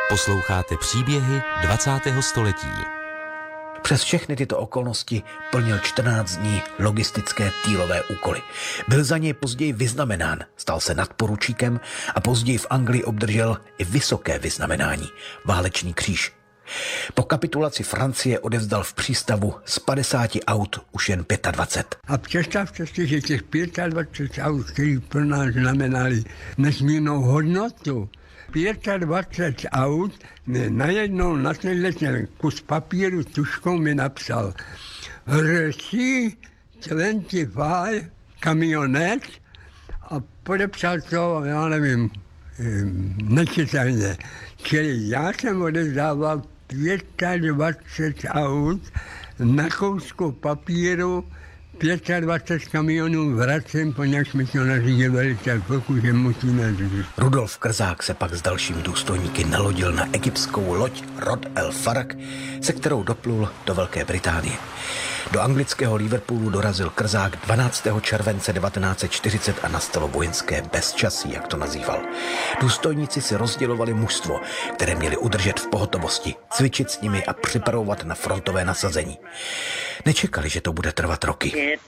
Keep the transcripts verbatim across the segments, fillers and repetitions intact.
Posloucháte příběhy dvacátého století. Přes všechny tyto okolnosti plnil čtrnáct dní logistické týlové úkoly. Byl za něj později vyznamenán, stal se nadporučíkem a později v Anglii obdržel i vysoké vyznamenání, válečný kříž. Po kapitulaci Francie odevzdal v přístavu z padesáti aut už jen dvacet pět. A představte si, že těch dvacet pět aut, který pro nás znamenali nesmírnou hodnotu, dvacet pět aut, najednou na tenhle ten kus papíru tuškou mi napsal Reci dvacet pět kamionet a podepsal to, já nevím, nečitelně. Čili já jsem odevzdával dvacet pět aut na kousku papíru, dvacet pět kamionů vracím, poněvadž mi to nařídil velitel, pokud je musíme říct. Rudolf Krzák se pak s dalšími důstojníky nalodil na egyptskou loď Rod el Farak, se kterou doplul do Velké Británie. Do anglického Liverpoolu dorazil Krzák dvanáctého července devatenáct set čtyřicet a nastalo vojenské bezčasí, jak to nazýval. Důstojníci si rozdělovali mužstvo, které měli udržet v pohotovosti, cvičit s nimi a připravovat na frontové nasazení. Nečekali, že to bude trvat roky.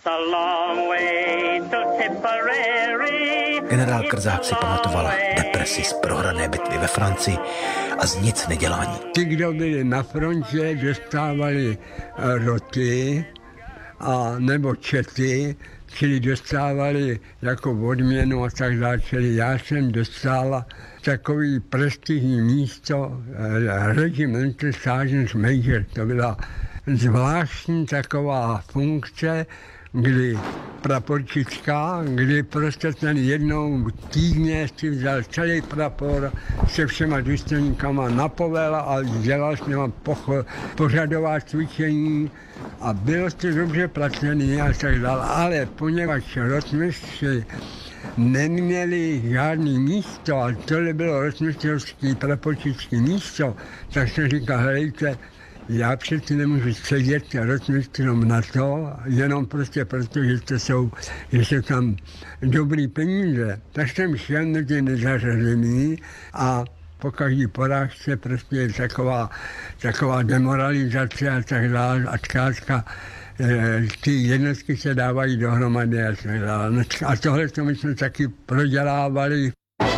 Generál Krzák si pamatoval depresi z prohrané bitvy ve Francii a z nic nedělání. Ti, kdo byli na frontě, dostávali roty a nebo čety, čili dostávali jako odměnu a tak dále. Čili já jsem dostala takový prestižní místo, Regimental Sergeant Major, to byla zvláštní taková funkce, kdy praporčická, kdy prostě ten jednou týdně si vzal celý prapor se všema důstojníkama na povel a dělal s něma pocho- pořadová cvičení a bylo to dobře placený a tak dále, ale poněvadž rotmistři neměli žádný místo a tohle bylo rotmistrovský praporčický místo, tak jsem říkal, helejte, já přeci nemůžu sedět rotmistrům na to, jenom prostě proto, že to jsou, že jsou tam dobrý peníze. Tak jsem šel mezi nezařazený a po každý porážce prostě je taková, taková demoralizace a tak dále. A zkrátka ty jednotky se dávají dohromady a tak dále. A tohle to my jsme taky prodělávali.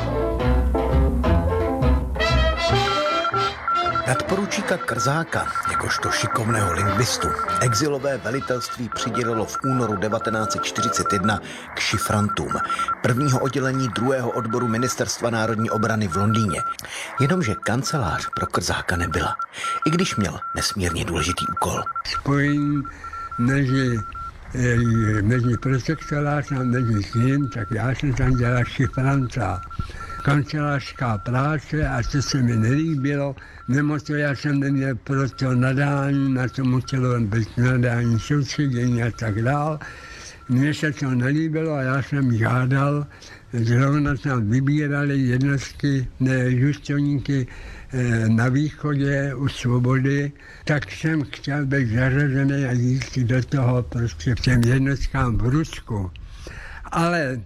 Nadporučíka Krzáka, jakožto šikovného lingvistu, exilové velitelství přidělilo v únoru devatenáct set čtyřicet jedna k šifrantům, prvního oddělení druhého odboru Ministerstva národní obrany v Londýně. Jenomže kancelář pro Krzáka nebyla, i když měl nesmírně důležitý úkol. Spojení mezi, mezi protektorátem a mezi tím, tak já jsem tam dělal šifranta. Kancelářská práce a co se mi nelíbilo, mimo to já jsem neměl proto nadání, na to muselo být nadání soustředění a tak dál. Mně se to nelíbilo a já jsem žádal, zrovna tam vybírali jednotky, důstojníky na východě u Svobody, tak jsem chtěl být zařazený a jít do toho prostě v těm jednotkám v Rusku. Ale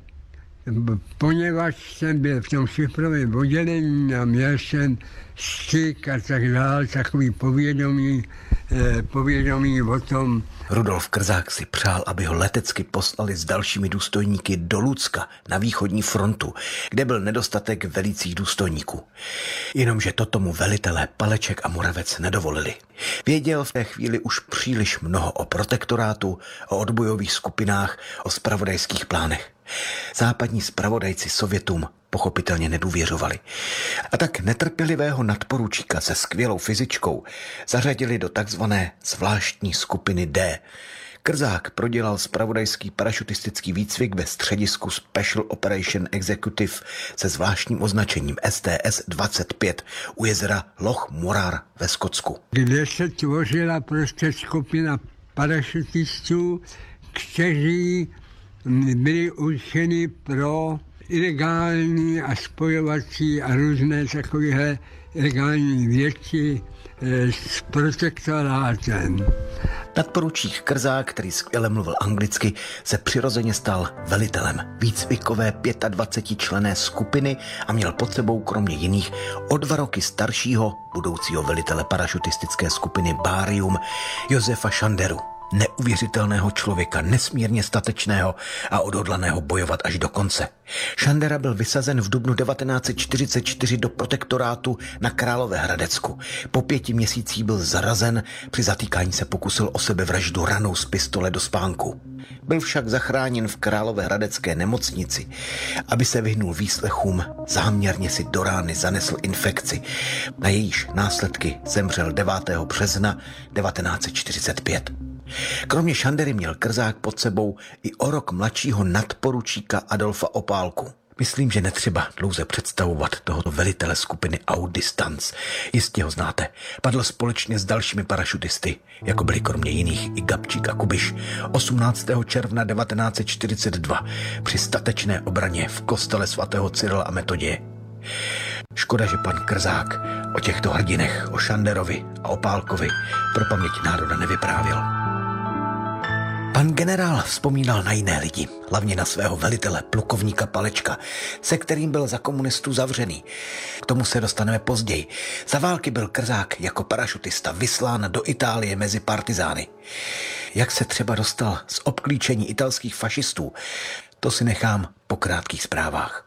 poněvadž jsem byl v tom šifrovém oddělení a měl jsem styk a tak dále, takový povědomí, eh, povědomí o tom. Rudolf Krzák si přál, aby ho letecky poslali s dalšími důstojníky do Lucka na východní frontu, kde byl nedostatek velících důstojníků. Jenomže to tomu velitelé Paleček a Moravec nedovolili. Věděl v té chvíli už příliš mnoho o protektorátu, o odbojových skupinách, o zpravodajských plánech. Západní zpravodajci Sovětům pochopitelně nedůvěřovali. A tak netrpělivého nadporučíka se skvělou fyzičkou zařadili do takzvané zvláštní skupiny D. Krzák prodělal zpravodajský parašutistický výcvik ve středisku Special Operation Executive se zvláštním označením S T S dvacet pět u jezera Loch Morar ve Skotsku. Kde se tvořila prostě skupina parašutistů, kteří byli určeni pro ilegální a spojovací a různé takovéhle ilegální věci s protektorátem. Nadporučík Krzák, který skvěle mluvil anglicky, se přirozeně stal velitelem výcvikové dvacetičlenné skupiny a měl pod sebou kromě jiných o dva roky staršího budoucího velitele parašutistické skupiny Bárium Josefa Šanderu. Neuvěřitelného člověka, nesmírně statečného a odhodlaného bojovat až do konce. Šandera byl vysazen v dubnu devatenáct set čtyřicet čtyři do protektorátu na Královéhradecku. Po pěti měsících byl zarazen, při zatýkání se pokusil o sebevraždu ranou z pistole do spánku. Byl však zachráněn v Královéhradecké nemocnici. Aby se vyhnul výslechům, záměrně si do rány zanesl infekci. Na jejíž následky zemřel devátého března devatenáct set čtyřicet pět. Kromě Šandery měl Krzák pod sebou i o rok mladšího nadporučíka Adolfa Opálku. Myslím, že netřeba dlouze představovat tohoto velitele skupiny Outdistance. Jistě ho znáte. Padl společně s dalšími parašutisty, jako byli kromě jiných i Gabčík a Kubiš, osmnáctého června devatenáct set čtyřicet dva při statečné obraně v kostele svatého Cyrila a Metoděje. Škoda, že pan Krzák o těchto hrdinech, o Šanderovi a Opálkovi pro paměť národa nevyprávěl. Pan generál vzpomínal na jiné lidi, hlavně na svého velitele, plukovníka Palečka, se kterým byl za komunistů zavřený. K tomu se dostaneme později. Za války byl Krzák jako parašutista vyslán do Itálie mezi partizány. Jak se třeba dostal z obklíčení italských fašistů, to si nechám po krátkých zprávách.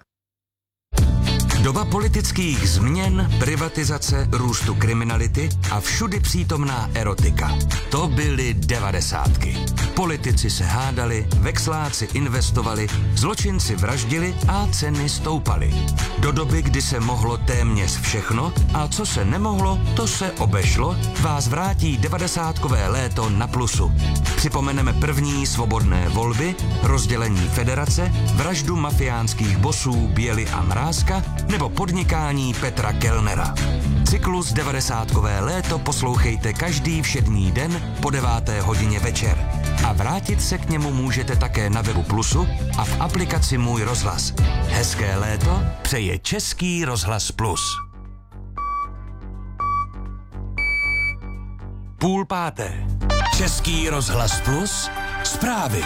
Doba politických změn, privatizace, růstu kriminality a všudy přítomná erotika. To byly devadesátky. Politici se hádali, vexláci investovali, zločinci vraždili a ceny stoupaly. Do doby, kdy se mohlo téměř všechno a co se nemohlo, to se obešlo, vás vrátí devadesátkové léto na plusu. Připomeneme první svobodné volby, rozdělení federace, vraždu mafiánských bosů Běly a Mrázka nebo podnikání Petra Kellnera. Cyklus devadesátkové léto poslouchejte každý všední den po deváté hodině večer. A vrátit se k němu můžete také na webu Plusu a v aplikaci Můj rozhlas. Hezké léto přeje Český rozhlas Plus. Půl páté. Český rozhlas Plus. Zprávy.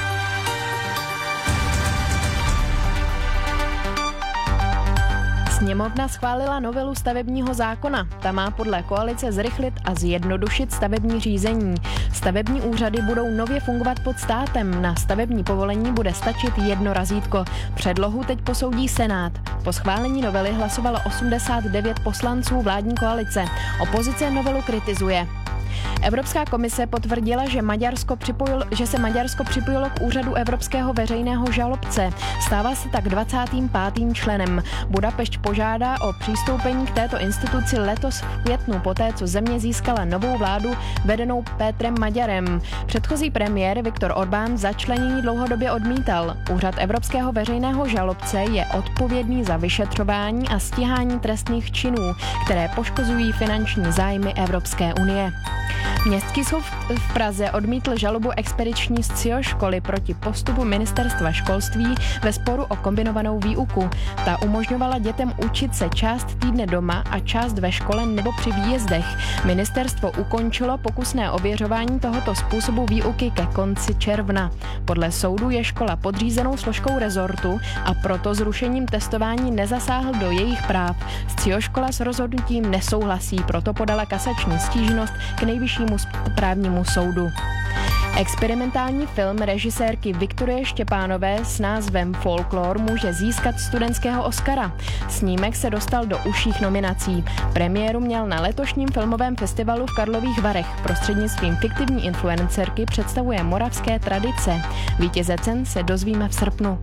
Sněmovna schválila novelu stavebního zákona. Ta má podle koalice zrychlit a zjednodušit stavební řízení. Stavební úřady budou nově fungovat pod státem. Na stavební povolení bude stačit jedno razítko. Předlohu teď posoudí Senát. Po schválení novely hlasovalo osmdesát devět poslanců vládní koalice. Opozice novelu kritizuje. Evropská komise potvrdila, že, Maďarsko připojilo, že se Maďarsko připojilo k úřadu Evropského veřejného žalobce. Stává se tak dvacátým pátým členem. Budapešť požádá o přistoupení k této instituci letos v květnu, poté co země získala novou vládu vedenou Pétrem Maďarem. Předchozí premiér Viktor Orbán začlenění dlouhodobě odmítal. Úřad Evropského veřejného žalobce je odpovědný za vyšetřování a stíhání trestných činů, které poškozují finanční zájmy Evropské unie. Městský soud v Praze odmítl žalobu expediční z Cío školy proti postupu ministerstva školství ve sporu o kombinovanou výuku. Ta umožňovala dětem učit se část týdne doma a část ve škole nebo při výjezdech. Ministerstvo ukončilo pokusné ověřování tohoto způsobu výuky ke konci června. Podle soudu je škola podřízenou složkou rezortu a proto zrušením testování nezasáhl do jejich práv. Cío škola s rozhodnutím nesouhlasí, proto podala kasační stížnost k nejvyššímu správnímu soudu. Experimentální film režisérky Viktorie Štěpánové s názvem Folklor může získat studentského Oscara. Snímek se dostal do užších nominací. Premiéru měl na letošním filmovém festivalu v Karlových Varech. Prostřednictvím fiktivní influencerky představuje moravské tradice. Vítěze cen se dozvíme v srpnu.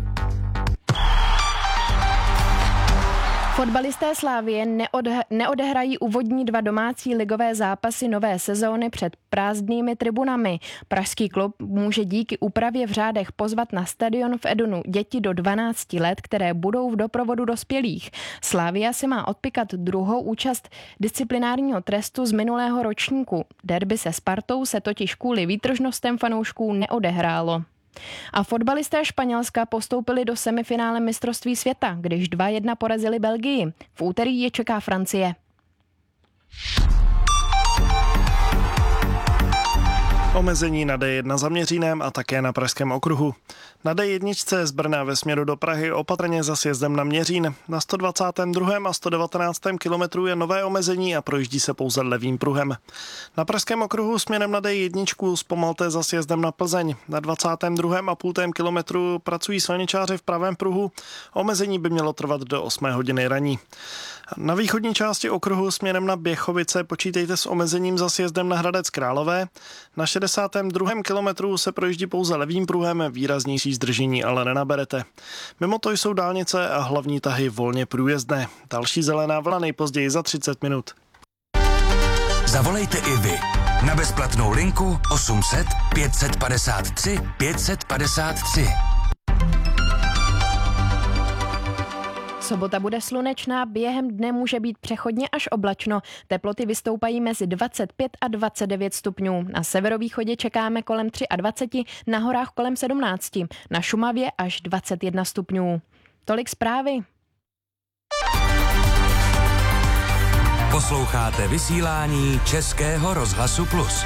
Fotbalisté Slavie neodh- neodehrají úvodní dva domácí ligové zápasy nové sezóny před prázdnými tribunami. Pražský klub může díky úpravě v řádech pozvat na stadion v Edonu děti do dvanácti let, které budou v doprovodu dospělých. Slavia si má odpikat druhou účast disciplinárního trestu z minulého ročníku. Derby se Spartou se totiž kvůli výtržnostem fanoušků neodehrálo. A fotbalisté Španělska postoupili do semifinále mistrovství světa, když dva jedna porazili Belgii. V úterý je čeká Francie. Omezení na D jedna za Měřínem a také na Pražském okruhu. Na D jedna z Brna ve směru do Prahy opatrně za sjezdem na Měřín. Na sto dvacátém druhém a sto devatenáctém kilometru je nové omezení a projíždí se pouze levým pruhem. Na Pražském okruhu směrem na D jedna zpomalte za sjezdem na Plzeň. Na dvacátém druhém a půl kilometru pracují silničáři v pravém pruhu. Omezení by mělo trvat do osmé hodiny raní. Na východní části okruhu směrem na Běchovice počítejte s omezením za sjezdem na Hradec Králové. Na šedesátém druhém kilometru se projíždí pouze levým pruhem, výraznější zdržení ale nenaberete. Mimo to jsou dálnice a hlavní tahy volně průjezdné. Další zelená vlna nejpozději za třicet minut. Zavolejte i vy na bezplatnou linku osm set pět set padesát tři pět set padesát tři. Sobota bude slunečná, během dne může být přechodně až oblačno. Teploty vystoupají mezi dvacet pět a dvacet devět stupňů. Na severovýchodě čekáme kolem dvacet tři, na horách kolem sedmnáct, na Šumavě až dvacet jedna stupňů. Tolik zprávy. Posloucháte vysílání Českého rozhlasu Plus.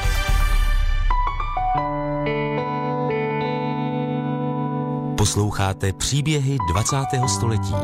Posloucháte příběhy dvacátého století.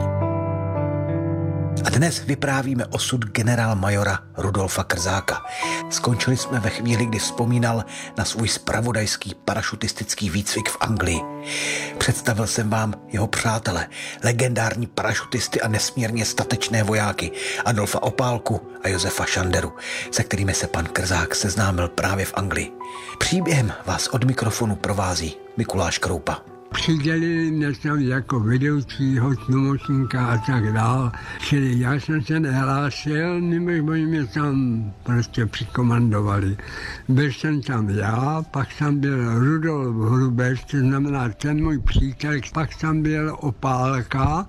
A dnes vyprávíme osud generálmajora Rudolfa Krzáka. Skončili jsme ve chvíli, kdy vzpomínal na svůj zpravodajský parašutistický výcvik v Anglii. Představil jsem vám jeho přátele, legendární parašutisty a nesmírně statečné vojáky Adolfa Opálku a Josefa Šanderu, se kterými se pan Krzák seznámil právě v Anglii. Příběhem vás od mikrofonu provází Mikuláš Kroupa. Přidělili mě tam jako vedoucího tlumočníka a tak dál. Čili já jsem se nehlásil, nebož oni mě tam prostě přikomandovali. Byl jsem tam já, pak tam byl Rudolf Hrubeš, to znamená ten můj přítel, pak tam byl Opálka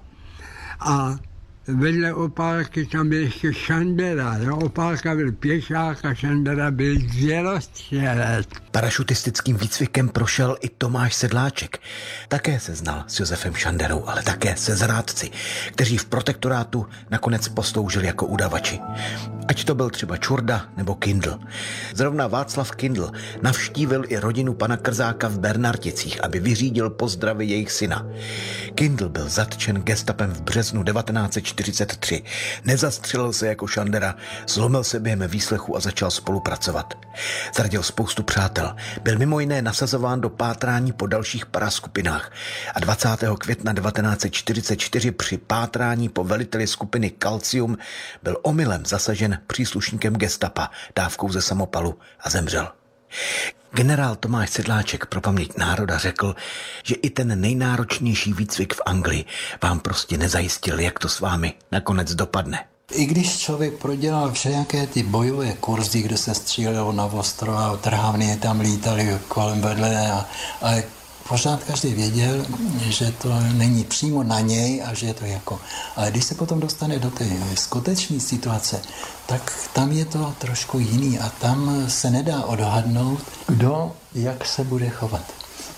a vedle Opálky tam byl ještě Šandera. Jo? Opálka byl pěšák a Šandera byl dělostřelec. Parašutistickým výcvikem prošel i Tomáš Sedláček. Také se znal s Josefem Šanderou, ale také se zrádci, kteří v protektorátu nakonec posloužili jako udavači. Ať to byl třeba Čurda nebo Kindl. Zrovna Václav Kindl navštívil i rodinu pana Krzáka v Bernarticích, aby vyřídil pozdravy jejich syna. Kindl byl zatčen gestapem v březnu devatenáct set čtyřicet tři. Nezastřelil se jako Šandera, zlomil se během výslechu a začal spolupracovat. Zradil spoustu přátel. Byl mimo jiné nasazován do pátrání po dalších paraskupinách a dvacátého května devatenáct set čtyřicet čtyři při pátrání po veliteli skupiny Calcium byl omylem zasažen příslušníkem gestapa dávkou ze samopalu a zemřel. Generál Tomáš Sedláček pro paměť národa řekl, že i ten nejnáročnější výcvik v Anglii vám prostě nezajistil, jak to s vámi nakonec dopadne. I když člověk prodělal všelijaké ty bojové kurzy, kde se střílelo na ostro a trhávny tam lítaly kolem vedle, a, ale pořád každý věděl, že to není přímo na něj a že je to jako... Ale když se potom dostane do té skutečné situace, tak tam je to trošku jiný a tam se nedá odhadnout, kdo jak se bude chovat.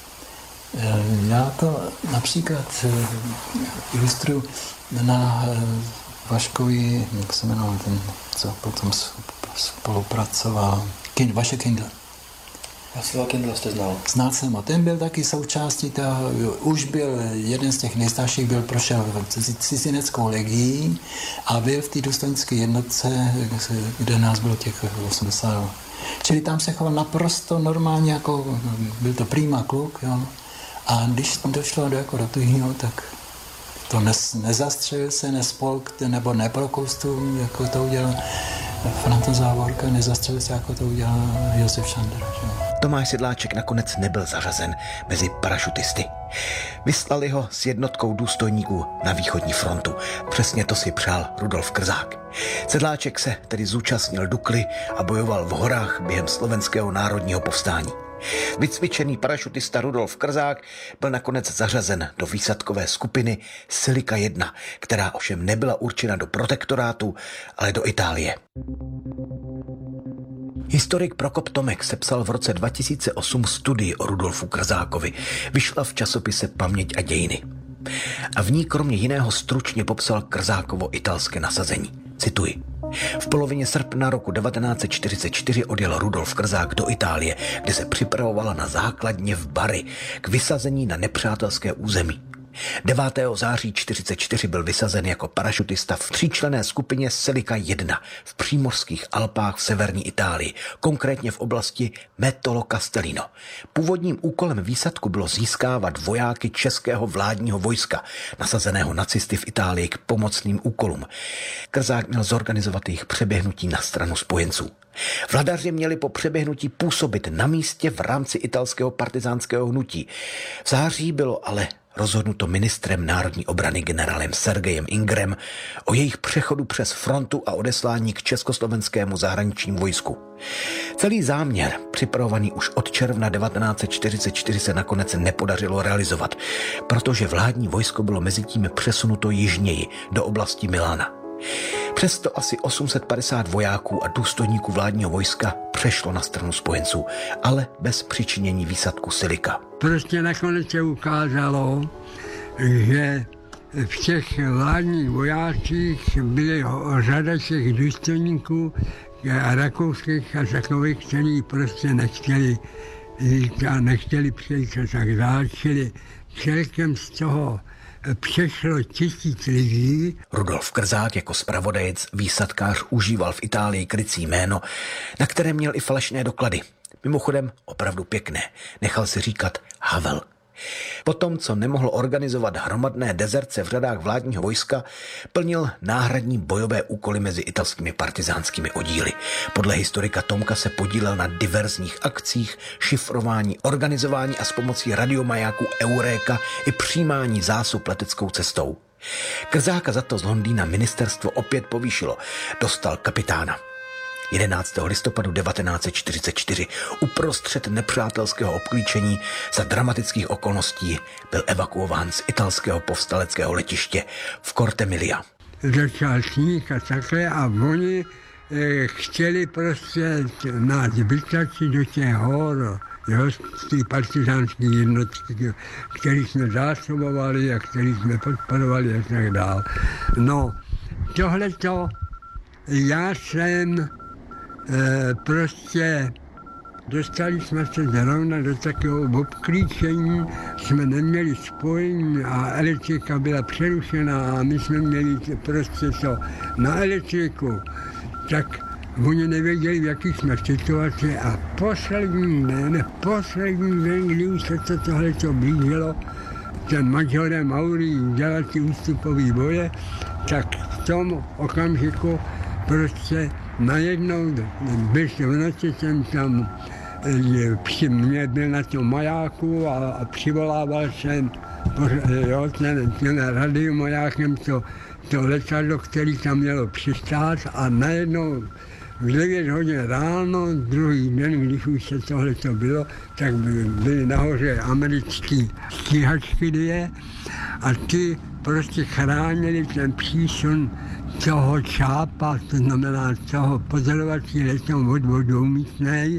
Já to například ilustruju na Vaškovi, jak se jmenoval ten, co potom spolupracoval, Kind, Vašek Kindl. Vasila Kindla jste znal? Znal jsem ho. Ten byl taky součástí toho, už byl jeden z těch nejstarších, byl prošel cizineckou legií a byl v té důstojnické jednotce, kde nás bylo těch osmdesát. Čili tam se choval naprosto normálně, jako byl to prýma kluk, jo. A když došlo do, jako do tuhýho, tak to nes, nezastřelil se, nespolk, nebo neprokoustul, jako to udělal František Závorka, nezastřelil se, jako to udělal Josef Šander. Že? Tomáš Sedláček nakonec nebyl zařazen mezi parašutisty. Vyslali ho s jednotkou důstojníků na východní frontu. Přesně to si přál Rudolf Krzák. Sedláček se tedy zúčastnil Dukly a bojoval v horách během slovenského národního povstání. Vycvičený parašutista Rudolf Krzák byl nakonec zařazen do výsadkové skupiny Silika jedna, která ovšem nebyla určena do protektorátu, ale do Itálie. Historik Prokop Tomek sepsal v roce dva tisíce osm studii o Rudolfu Krzákovi. Vyšla v časopise Paměť a dějiny. A v ní kromě jiného stručně popsal Krzákovo italské nasazení. Cituji. V polovině srpna roku devatenáct set čtyřicet čtyři odjel Rudolf Krzák do Itálie, kde se připravovala na základně v Bari k vysazení na nepřátelské území. devátého září čtyřicet čtyři byl vysazen jako parašutista v tříčlenné skupině Silica jedna v přímořských Alpách v severní Itálii, konkrétně v oblasti Metolo Castellino. Původním úkolem výsadku bylo získávat vojáky českého vládního vojska, nasazeného nacisty v Itálii k pomocným úkolům. Krzák měl zorganizovat jejich přeběhnutí na stranu spojenců. Vladaři měli po přeběhnutí působit na místě v rámci italského partizánského hnutí. V září bylo ale rozhodnuto ministrem národní obrany generálem Sergejem Ingrem o jejich přechodu přes frontu a odeslání k československému zahraničnímu vojsku. Celý záměr, připravovaný už od června devatenáct set čtyřicet čtyři, se nakonec nepodařilo realizovat, protože vládní vojsko bylo mezitím přesunuto jižněji do oblasti Milána. Přesto asi osm set padesát vojáků a důstojníků vládního vojska přešlo na stranu spojenců, ale bez přičinění výsadku Silica. Prostě nakonec se ukázalo, že v těch vládních vojácích byly řada těch důstojníků a rakouských a takových, kteří prostě nechtěli jít a nechtěli přejít a tak dále, čili celkem z toho přešlo tisíc lidí. Rudolf Krzák jako zpravodajec výsadkář užíval v Itálii krycí jméno, na které měl i falešné doklady. Mimochodem opravdu pěkné. Nechal si říkat Havel. Potom, co nemohl organizovat hromadné dezerce v řadách vládního vojska, plnil náhradní bojové úkoly mezi italskými partizánskými oddíly. Podle historika Tomka se podílel na diverzních akcích, šifrování, organizování a s pomocí radiomajáku Euréka i přijímání zásob leteckou cestou. Krzáka za to z Londýna ministerstvo opět povýšilo. Dostal kapitána. jedenáctého listopadu devatenáct set čtyřicet čtyři uprostřed nepřátelského obklíčení za dramatických okolností byl evakuován z italského povstaleckého letiště v Cortemilia. Začal sníh a takhle a oni e, chtěli prostě nás vytlačit do těch hor, jo, ty partizánské jednotky, který jsme zásobovali a který jsme podporovali a tak dál. No, tohleto já jsem E, prostě dostali jsme se zrovna do takového obklíčení, jsme neměli spojení a elektrika byla přerušená a my jsme měli prostě to na elektriku, tak oni nevěděli, v jaký jsme situaci a poslední den, poslední den, kdy už se to tohleto blížilo, ten majorem Mauri dělal ty ústupové boje, tak v tom okamžiku prostě najednou, bez v noci jsem tam při mě byl na tom majáku a, a přivolával jsem jo, ten, ten radiomajákem to, to letadlo, který tam mělo přistát a najednou v devět hodin ráno, druhý den, když už se tohleto bylo, tak byly nahoře americké stíhačky dvě a ty prostě chránili ten přísun toho čápa, to znamená toho pozorovací letom od vodoumístnej,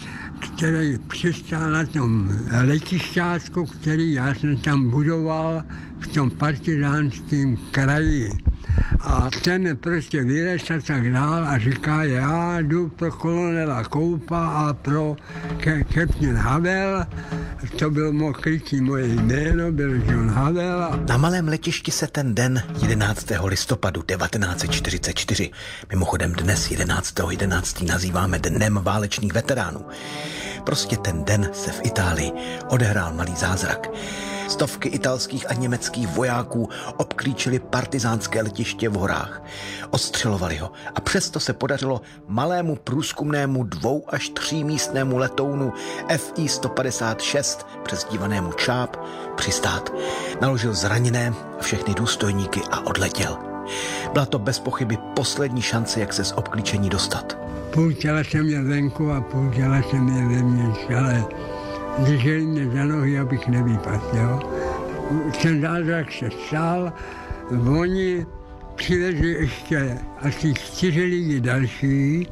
který přistál na tom letišťácku, který já jsem tam budoval v tom partizánském kraji. A ten prostě vylez a tak dál a říká, já jdu pro kolonela Koupa a pro Captain Havel. To byl mo, krytí moje jméno, byl John Havel. Na malém letišti se ten den jedenáctého listopadu devatenáct set čtyřicet čtyři, mimochodem dnes jedenáctého jedenáctého nazýváme Dnem válečných veteránů. Prostě ten den se v Itálii odehrál malý zázrak. Stovky italských a německých vojáků obklíčili partizánské letiště v horách. Ostřelovali ho a přesto se podařilo malému průzkumnému dvou až třímístnému letounu F I sto padesát šest, přezdívanému Čáp, přistát. Naložil zraněné a všechny důstojníky a odletěl. Byla to bez pochyby poslední šance, jak se z obklíčení dostat. Půl těla jsem měl venku a půl těla jsem měl vevnitř, ale drželi mě za nohy, abych nevypadl, jo. Ten zázrak se stál, oni přivezli ještě asi čtyři lidi další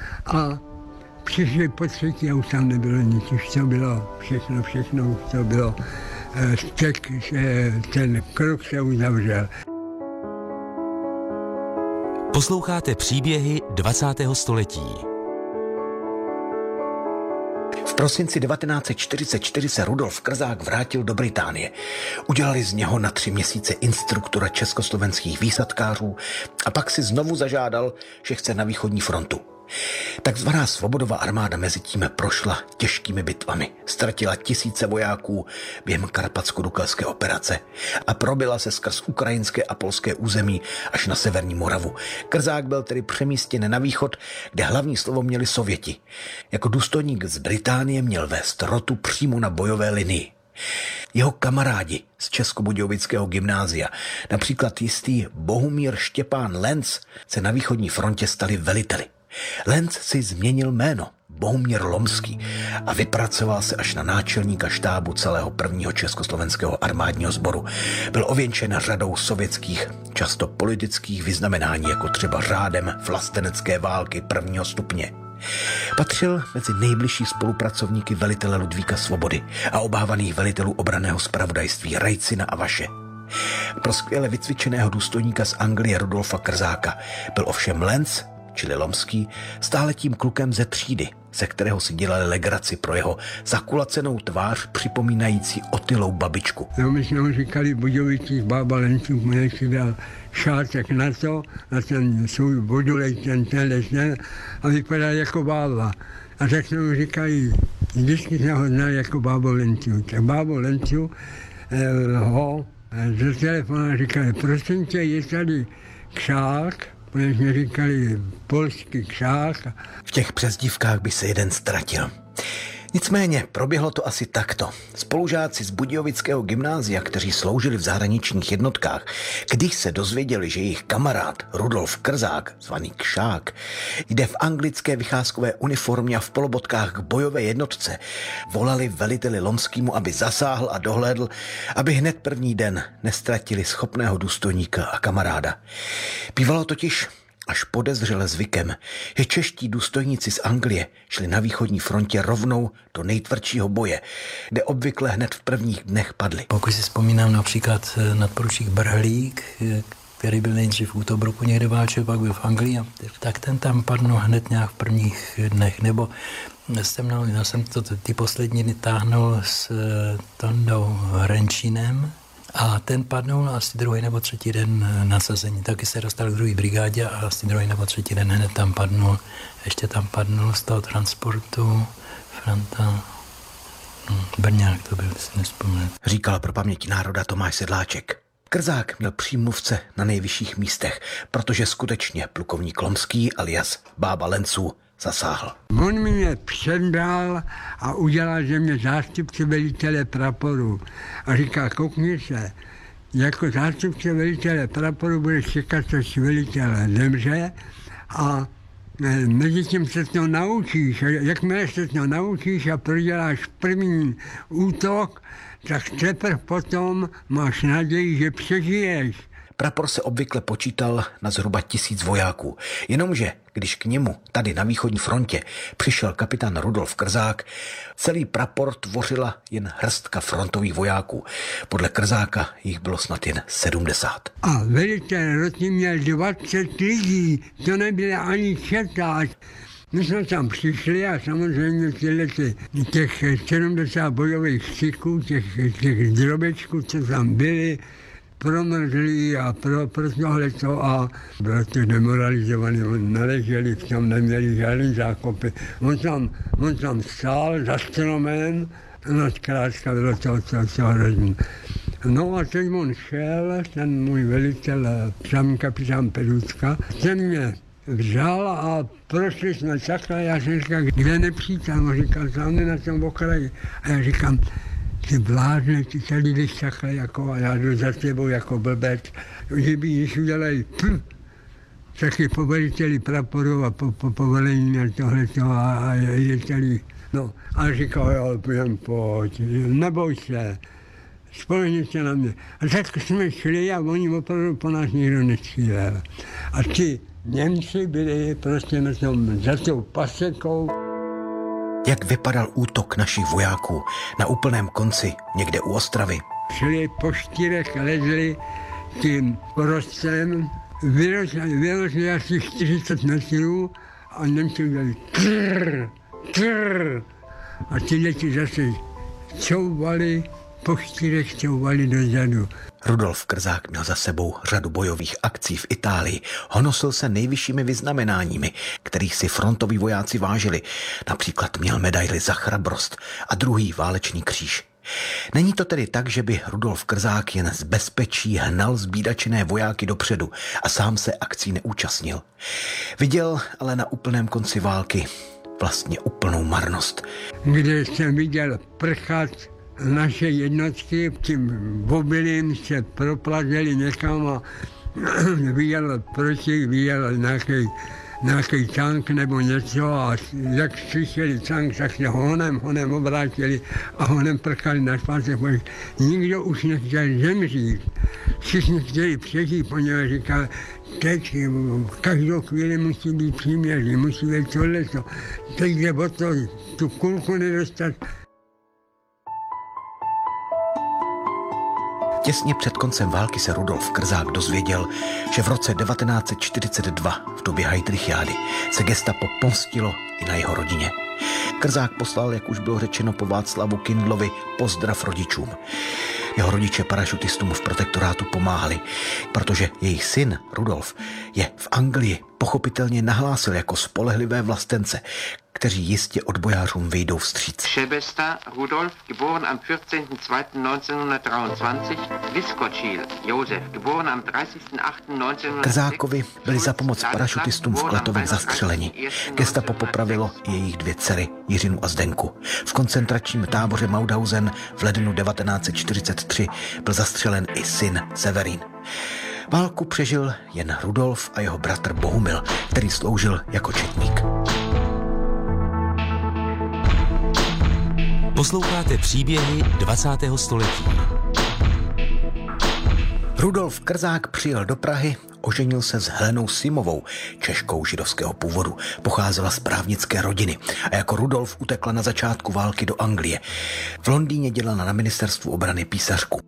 a přišli po třetí a už tam nebylo nic, už to bylo všechno, všechno už to bylo, ten krok se uzavřel. Posloucháte příběhy dvacátého století. V prosinci devatenáct set čtyřicet čtyři se Rudolf Krzák vrátil do Británie. Udělali z něho na tři měsíce instruktora československých výsadkářů a pak si znovu zažádal, že chce na východní frontu. Takzvaná Svobodova armáda mezi tím prošla těžkými bitvami, ztratila tisíce vojáků během karpatsko-dukalské operace a probila se skrz ukrajinské a polské území až na severní Moravu. Krzák byl tedy přemístěn na východ, kde hlavní slovo měli Sověti. Jako důstojník z Británie měl vést rotu přímo na bojové linii. Jeho kamarádi z Českobudějovického gymnázia, například jistý Bohumír Štěpán Lenc, se na východní frontě stali veliteli. Lenc si změnil jméno Bohumír Lomský a vypracoval se až na náčelníka štábu celého prvního československého armádního sboru. Byl ověnčen řadou sovětských, často politických vyznamenání, jako třeba řádem vlastenecké války prvního stupně. Patřil mezi nejbližší spolupracovníky velitele Ludvíka Svobody a obávaných velitelů obranného zpravodajství Rajcina a Vaše. Pro skvěle vycvičeného důstojníka z Anglie Rudolfa Krzáka byl ovšem Lenc, čili Lomský, stále tím klukem ze třídy, ze kterého si dělali legraci pro jeho zakulacenou tvář připomínající otylou babičku. No, my jsme mu říkali Budějovicích bába Lencův, mě si dal šátek na to, na ten svůj bodulej, ten ten ten a vypadal jako bába. A tak jsme mu říkali, vždycky jsme ho znali jako bábo Lenců. Tak bábo Lenců eh, ho do telefonu říkali, prosím tě, je tady Křák, protože jsme říkali polský Křák. V těch přezdívkách by se jeden ztratil. Nicméně proběhlo to asi takto. Spolužáci z Budějovického gymnázia, kteří sloužili v zahraničních jednotkách, když se dozvěděli, že jejich kamarád Rudolf Krzák, zvaný Kšák, jde v anglické vycházkové uniformě a v polobotkách k bojové jednotce, volali veliteli Lomskýmu, aby zasáhl a dohlédl, aby hned první den nestratili schopného důstojníka a kamaráda. Bývalo totiž až podezřele zvykem, že čeští důstojníci z Anglie šli na východní frontě rovnou do nejtvrdšího boje, kde obvykle hned v prvních dnech padli. Pokud si vzpomínám například nadporučík Brhlík, který byl nejdřív u Tobruku někde válčil, pak byl v Anglii, tak ten tam padl hned nějak v prvních dnech. Nebo jsem, no, já jsem to ty poslední dny táhnul s Tondou Hrenčínem, a ten padnul asi druhý nebo třetí den nasazení. Taky se dostal k druhé brigádě a asi druhý nebo třetí den hned tam padnul. Ještě tam padnul z toho transportu Franta no, Brňák, to byl, si nespomínám. Říkal pro paměť národa Tomáš Sedláček. Krzák měl přímluvce na nejvyšších místech, protože skutečně plukovník Lomský alias Bába Lenců zasáhl. On mě předbral a udělal, že mě zástupce velitele praporu. A říká, koukni se, jako zástupce velitele praporu budeš čekat, až velitel zemře a mezi tím se to naučíš. Jakmile se to naučíš a proděláš první útok, tak teprve potom máš naději, že přežiješ. Prapor se obvykle počítal na zhruba tisíc vojáků. Jenomže, když k němu tady na východní frontě přišel kapitán Rudolf Krzák, celý prapor tvořila jen hrstka frontových vojáků. Podle Krzáka jich bylo snad jen sedmdesát. A velitel roty měl dvacet lidí, to nebylo ani četá. My jsme tam přišli a samozřejmě těch sedmdesát bojových střiků, těch, těch drobečků, co tam byly, promrzli a pro, pro tohleto a bylo to demoralizovaný, on naleželi, tam neměli žádný zákopy. On tam, on tam stál za stromem, no zkrátka bylo to, to, to hrozný. No a teď on šel, ten můj velitel, samý kapitán Perucka, ten mě vzal a prošli jsme takhle, já jsem říkal, kde nepřítel, on říkal, tam na tom okraji. A já říkám, ty blázne, ty tady jdeš takhle jako, a já jdu za tebou jako blbec, že by již udělají pff, taky po veliteli praporu a po, po povolení na tohleto a, a je tady, no, a říkal, jo, půjdem, pojď, neboj se, spolehni se na mě. A tak jsme šli a oni opravdu po nás nikdo nestřílel. A ty Němci byli prostě na tom, za tou pasekou. Jak vypadal útok našich vojáků na úplném konci, někde u Ostravy? Šli po štírech, lezli tím porostem Vylezli asi čtyřicet metrů a Němci udělali trrr, trrr. A ty leti zase couvali, po čtyřech couvali dozadu. Rudolf Krzák měl za sebou řadu bojových akcí v Itálii. Honosil se nejvyššími vyznamenáními, kterých si frontoví vojáci vážili. Například měl medaili za chrabrost a druhý válečný kříž. Není to tedy tak, že by Rudolf Krzák jen z bezpečí hnal zbídačené vojáky dopředu a sám se akcí neúčastnil. Viděl ale na úplném konci války vlastně úplnou marnost. Kde jsem viděl prchat naše jednotky, tím obilím se proplazili někam a viděl proti, viděl nějaký, nějaký tank nebo něco a jak slyšeli tank, tak se honem, honem obrátili a honem prchali na spátek. Nikdo už nechtěl zemřít. Všichni chtěli přežít, poněvadž říkal, teď každou chvíli musí být příměří, musí být tohleto. Teď jde o to, tu kulku nedostat. Těsně před koncem války se Rudolf Krzák dozvěděl, že v roce devatenáct set čtyřicet dva, v době Heydrichiády, se gestapo pomstilo i na jeho rodině. Krzák poslal, jak už bylo řečeno po Václavu Kindlovi, pozdrav rodičům. Jeho rodiče parašutistům v protektorátu pomáhali, protože jejich syn Rudolf je v Anglii pochopitelně nahlásil jako spolehlivé vlastence, kteří jistě odbojářům vyjdou vstříc. Šebesta Rudolf, geboren am vierzehnten zweiten neunzehnhundertdreiundzwanzig, Vyskočil Josef, geboren am dreißigsten achten neunzehnhundertsechs. Krzákovi byli za pomoc parašutistům v Klatovech zastřeleni. Gestapo popravilo i jejich dvě dcery, Jiřinu a Zdenku. V koncentračním táboře Mauthausen v lednu devatenáct set čtyřicet tři byl zastřelen i syn Severín. Válku přežil jen Rudolf a jeho bratr Bohumil, který sloužil jako četník. Posloucháte příběhy dvacátého století. Rudolf Krzák přijel do Prahy, oženil se s Helenou Simovou, Češkou židovského původu. Pocházela z právnické rodiny a jako Rudolf utekla na začátku války do Anglie. V Londýně dělala na ministerstvu obrany písařku.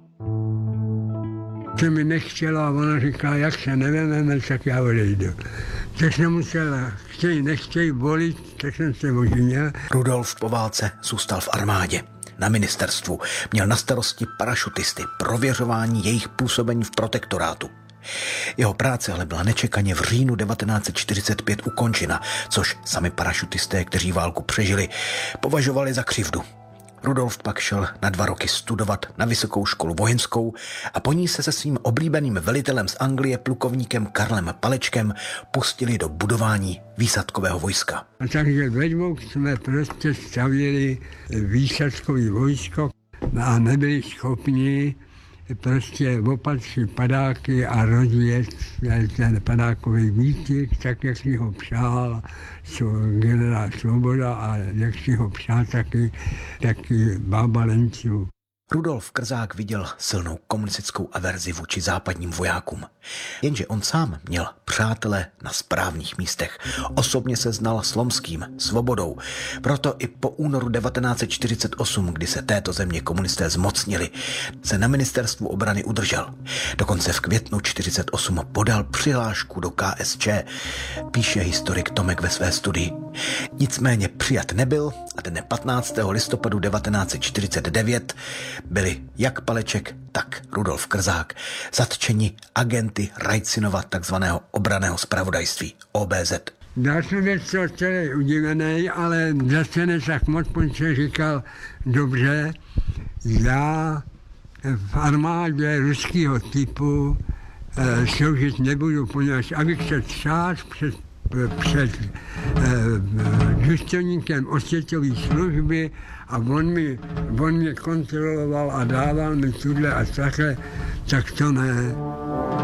Co mi nechtěla a ona říká, jak se nevememe, tak já odejdu. Tak jsem musela, chtějí, nechtějí volit, tak jsem se oženil. Rudolf po válce zůstal v armádě. Na ministerstvu měl na starosti parašutisty, prověřování jejich působení v protektorátu. Jeho práce ale byla nečekaně v říjnu devatenáct set čtyřicet pět ukončena, což sami parašutisté, kteří válku přežili, považovali za křivdu. Rudolf pak šel na dva roky studovat na vysokou školu vojenskou a po ní se se svým oblíbeným velitelem z Anglie, plukovníkem Karlem Palečkem, pustili do budování výsadkového vojska. A takže ve dvou jsme prostě stavěli výsadkové vojsko a nebyli schopni prostě opatřit padáky a rozjet ten padákový výcvik, tak jak si ho přál generál Svoboda a jak si ho přál taky, taky Bába Lenců. Rudolf Krzák viděl silnou komunistickou averzi vůči západním vojákům. Jenže on sám měl přátele na správných místech. Osobně se znal s Lomským, Svobodou. Proto i po únoru devatenáct set čtyřicet osm, kdy se této země komunisté zmocnili, se na ministerstvu obrany udržel. Dokonce v květnu čtyřicet osm podal přihlášku do K S Č, píše historik Tomek ve své studii. Nicméně přijat nebyl a dne patnáctého listopadu devatenáct set čtyřicet devět byli jak Paleček, tak Rudolf Krzák zatčeni agenty Rajcinova takzvaného obranného zpravodajství O B Z. Já jsem věděl celý udivený, ale zase ne tak moc, protože říkal, dobře, já v armádě ruského typu e, sloužit nebudu, poněvadž abych se třás před před eh, důstojníkem osvětové služby a on, mi, on mě kontroloval a dával mi tuhle a takhle, tak to ne.